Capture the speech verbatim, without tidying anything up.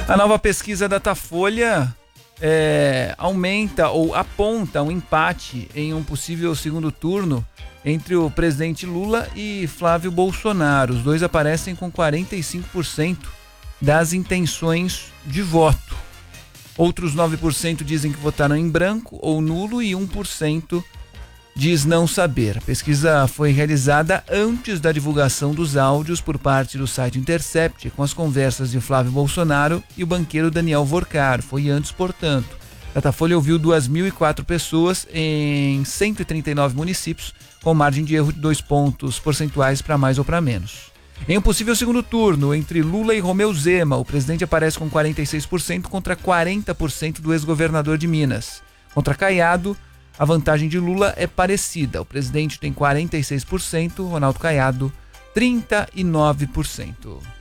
A nova pesquisa Datafolha é, aumenta ou aponta um empate em um possível segundo turno entre o presidente Lula e Flávio Bolsonaro. Os dois aparecem com quarenta e cinco por cento das intenções de voto. Outros nove por cento dizem que votaram em branco ou nulo e um por cento diz não saber. A pesquisa foi realizada antes da divulgação dos áudios por parte do site Intercept, com as conversas de Flávio Bolsonaro e o banqueiro Daniel Vorcaro. Foi antes, portanto. A Datafolha ouviu duas mil e quatro pessoas em cento e trinta e nove municípios, com margem de erro de dois pontos percentuais para mais ou para menos. Em um possível segundo turno, entre Lula e Romeu Zema, o presidente aparece com quarenta e seis por cento contra quarenta por cento do ex-governador de Minas. Contra Caiado, a vantagem de Lula é parecida. O presidente tem quarenta e seis por cento, Ronaldo Caiado, trinta e nove por cento.